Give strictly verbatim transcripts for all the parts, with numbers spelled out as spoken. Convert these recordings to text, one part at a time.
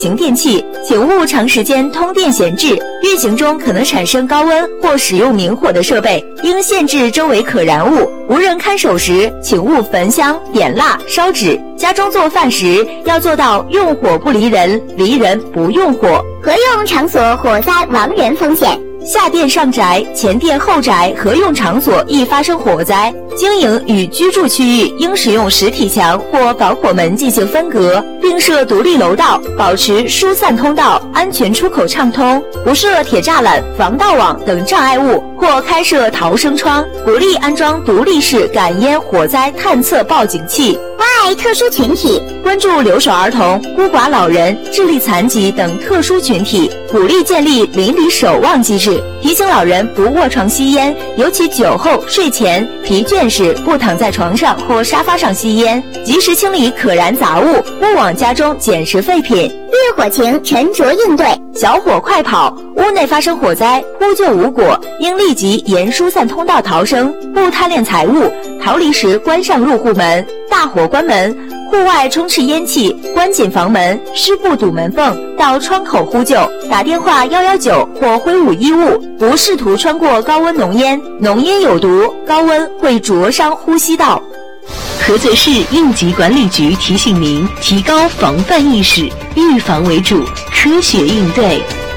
型电器，请勿长时间通电闲置，运行中可能产生高温或使用明火的设备，应限制周围可燃物。无人看守时，请勿焚香、点蜡、烧纸。家中做饭时要做到用火不离人，离人不用火。 合用场所火灾亡人风险。 下店上宅、前店后宅合用场所易发生火灾，经营与居住区域应使用实体墙或防火门进行分隔，并设独立楼道，保持疏散通道，安全出口畅通，不设铁栅栏、防盗网等障碍物，或开设逃生窗，鼓励安装独立式感烟火灾探测报警器。 关爱特殊群体， 关注留守儿童、孤寡老人、智力残疾等特殊群体，鼓励建立邻里守望机制，提醒老人不卧床吸烟，尤其酒后、睡前、疲倦时不躺在床上或沙发上吸烟，及时清理可燃杂物，勿往家中捡拾废品。 遇火情沉着应对， 小火快跑，屋内发生火灾，呼救无果，应立即沿疏散通道逃生，勿贪恋财物，逃离时关上入户门，大火关门，户外充斥烟气，关紧房门，湿布堵门缝，到窗口呼救，打电话一一九或挥舞衣物，不试图穿过高温浓烟，浓烟有毒，高温会灼伤呼吸道。 菏泽市应急管理局提醒您，提高防范意识，预防为主，科学应对。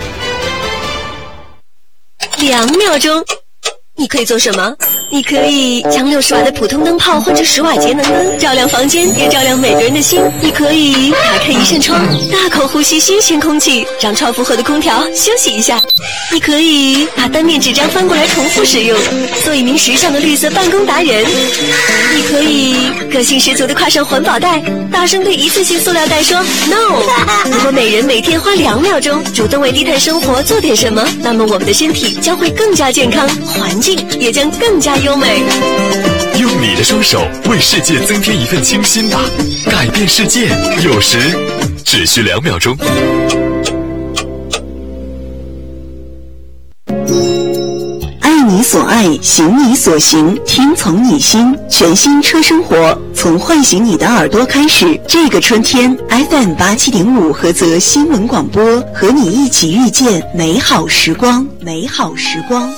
两秒钟，你可以做什么？你可以将六十瓦的普通灯泡换成十瓦节能灯，照亮房间，也照亮每个人的心。你可以打开一扇窗，大口呼吸新鲜空气，让超负荷的空调休息一下。你可以把单面纸张翻过来重复使用，做一名时尚的绿色办公达人。你可以个性十足地挎上环保袋，大声对一次性塑料袋说 no。 如果每人每天花两秒钟主动为低碳生活做点什么，那么我们的身体将会更加健康，环境也将更加优美。 用你的双手为世界增添一份清新吧，改变世界有时只需两秒钟。 爱你所爱，行你所行，听从你心，全新车生活从唤醒你的耳朵开始。这个春天 F M 八七点五菏泽新闻广播，和你一起遇见美好时光，美好时光。